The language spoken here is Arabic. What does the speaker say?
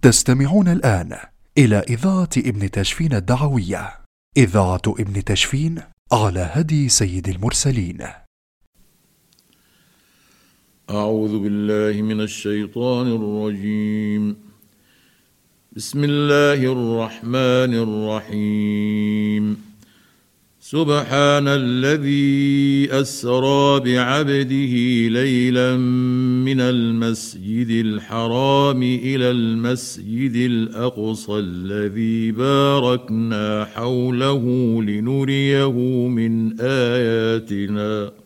تستمعون الآن إلى إذاعة ابن تشفين الدعوية، إذاعة ابن تشفين على هدي سيد المرسلين. أعوذ بالله من الشيطان الرجيم. بسم الله الرحمن الرحيم. سبحان الذي أسرى بعبده ليلا من المسجد الحرام إلى المسجد الأقصى الذي باركنا حوله لنريه من آياتنا